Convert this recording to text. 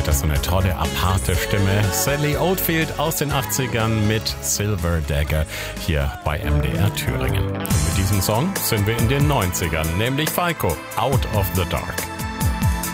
hat das so eine tolle, aparte Stimme. Sally Oldfield aus den 80ern mit Silver Dagger hier bei MDR Thüringen. Und mit diesem Song sind wir in den 90ern, nämlich Falco, Out of the Dark.